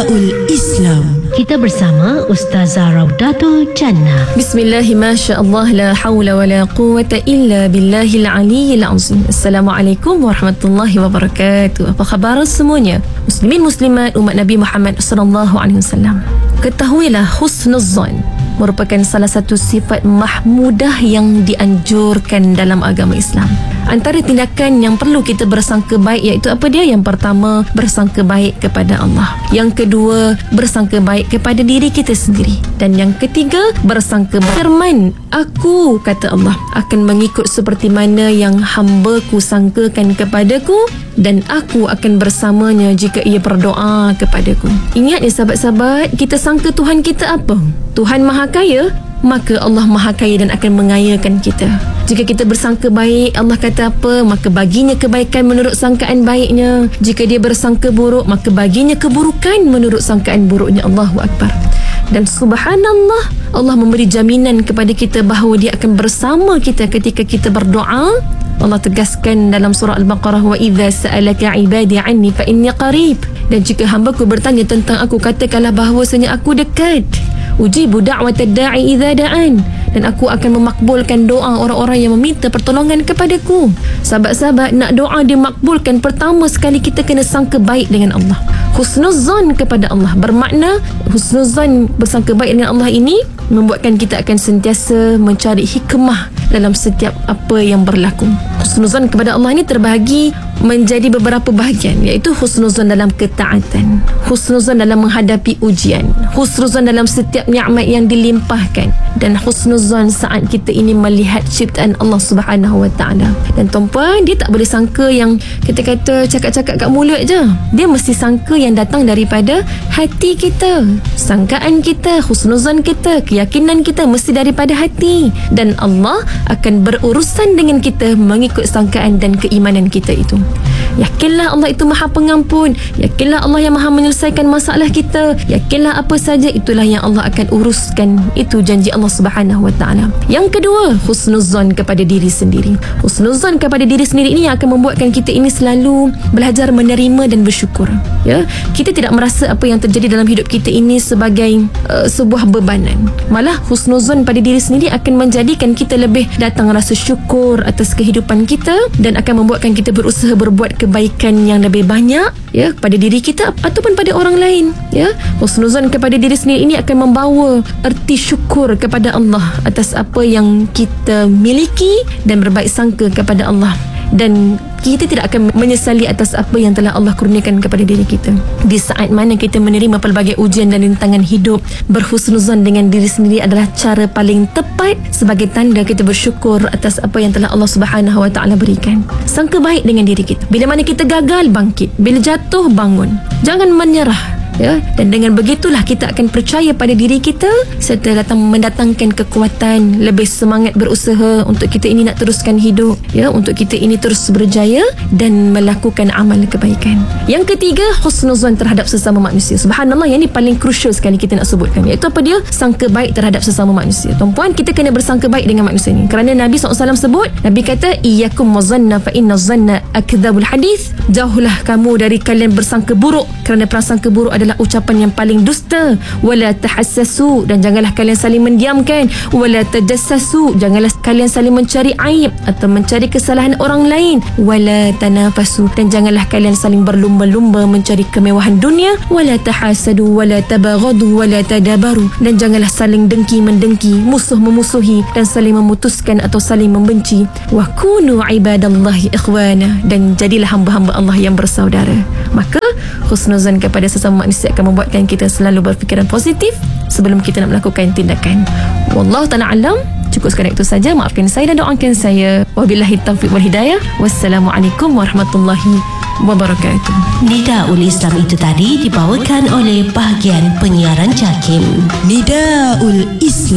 Nidaul Islam. Kita bersama Ustazah Raudatul Jannah. Bismillahirrahmanirrahim. La hawla wa la quwwata illa billahil aliyyil azim. Assalamualaikum warahmatullahi wabarakatuh. Apa khabar semuanya? Muslimin muslimat umat Nabi Muhammad sallallahu alaihi wasallam. Ketahuilah husnuzan merupakan salah satu sifat mahmudah yang dianjurkan dalam agama Islam. Antara tindakan yang perlu kita bersangka baik iaitu apa dia? Yang pertama, bersangka baik kepada Allah. Yang kedua, bersangka baik kepada diri kita sendiri. Dan yang ketiga, bersangka baik. Firman, aku, kata Allah, akan mengikut seperti mana yang hamba-Ku sangkakan kepadaku, dan aku akan bersamanya jika ia berdoa kepadaku. Ingat ya sahabat-sahabat, kita sangka Tuhan kita apa? Tuhan Maha Kaya, maka Allah Maha Kaya dan akan mengayakan kita. Jika kita bersangka baik, Allah kata apa? Maka baginya kebaikan menurut sangkaan baiknya. Jika dia bersangka buruk, maka baginya keburukan menurut sangkaan buruknya. Allahu Akbar. Dan subhanallah, Allah memberi jaminan kepada kita bahawa dia akan bersama kita ketika kita berdoa. Allah tegaskan dalam surah Al-Baqarah, wa idza sa'alaka 'ibadi 'anni fa inni qarib. Dan jika hamba-Ku bertanya tentang aku, katakanlah bahawasanya aku dekat. Ujibu da'watad da'i idza da'an. Dan aku akan memakbulkan doa orang-orang yang meminta pertolongan kepadaku. Sahabat-sahabat, nak doa dimakbulkan, pertama sekali kita kena sangka baik dengan Allah. Husnuzan kepada Allah bermakna, husnuzan bersangka baik dengan Allah ini membuatkan kita akan sentiasa mencari hikmah dalam setiap apa yang berlaku. Husnuzan kepada Allah ini terbahagi menjadi beberapa bahagian, iaitu husnuzan dalam ketaatan, husnuzan dalam menghadapi ujian, husnuzan dalam setiap nikmat yang dilimpahkan, dan husnuzan saat kita ini melihat ciptaan Allah Subhanahu wa taala. Dan tuan-puan, dia tak boleh sangka yang kita kata cakap-cakap kat mulut je. Dia mesti sangka yang datang daripada hati kita. Sangkaan kita, husnuzan kita, keyakinan kita mesti daripada hati. Dan Allah akan berurusan dengan kita mengikut sangkaan dan keimanan kita itu. Yakinlah Allah itu Maha Pengampun. Yakinlah Allah yang Maha menyelesaikan masalah kita. Yakinlah apa saja, itulah yang Allah akan uruskan. Itu janji Allah Subhanahu wa taala. Yang kedua, husnuzan kepada diri sendiri. Husnuzan kepada diri sendiri ini yang akan membuatkan kita ini selalu belajar menerima dan bersyukur. Ya, kita tidak merasa apa yang terjadi dalam hidup kita ini sebagai sebuah bebanan. Malah husnuzan pada diri sendiri akan menjadikan kita lebih datang rasa syukur atas kehidupan kita, dan akan membuatkan kita berusaha berbuat kebaikan yang lebih banyak, ya, pada diri kita ataupun pada orang lain. Ya, husnuzan kepada diri sendiri ini akan membawa erti syukur kepada Allah atas apa yang kita miliki dan berbaik sangka kepada Allah, dan kita tidak akan menyesali atas apa yang telah Allah kurniakan kepada diri kita. Di saat mana kita menerima pelbagai ujian dan rintangan hidup, berhusnuzan dengan diri sendiri adalah cara paling tepat sebagai tanda kita bersyukur atas apa yang telah Allah Subhanahu wa taala berikan. Sangka baik dengan diri kita. Bila mana kita gagal, bangkit. Bila jatuh, bangun. Jangan menyerah. Ya, dan dengan begitulah kita akan percaya pada diri kita serta mendatangkan kekuatan, lebih semangat berusaha untuk kita ini nak teruskan hidup, ya, untuk kita ini terus berjaya dan melakukan amal kebaikan. Yang ketiga, husnuzan terhadap sesama manusia. Subhanallah, yang ini paling crucial sekali kita nak sebutkan, iaitu apa dia? Sangka baik terhadap sesama manusia. Tuan-puan, kita kena bersangka baik dengan manusia ni. Kerana Nabi SAW sebut, Nabi kata, iyyakum wazanna fa inna zanna akdzabul hadis. Jauhlah kamu dari kalian bersangka buruk, kerana prasangka buruk adalah ucapan yang paling dusta. Wala tahassasu, dan janganlah kalian saling mendiamkan. Wala tajassasu, janganlah kalian saling mencari aib atau mencari kesalahan orang lain. Wala tanafasu, dan janganlah kalian saling berlumba-lumba mencari kemewahan dunia. Wala tahasadu wala tabaghadu wala tadabaru, dan janganlah saling dengki-mendengki, musuh memusuhi, dan saling memutuskan atau saling membenci. Wa kunu ibadallahi ikhwana, dan jadilah hamba-hamba Allah yang bersaudara. Maka husnuzan kepada sesama manusia akan membuatkan kita selalu berfikiran positif sebelum kita nak melakukan tindakan. Wallahu ta'ala alam. Cukup sekarang itu saja. Maafkan saya dan doakan saya. Wabillahi taufiq wal hidayah. Wassalamualaikum warahmatullahi wabarakatuh. Nidaul Islam itu tadi dibawakan oleh bahagian penyiaran JAKIM. Nidaul Islam.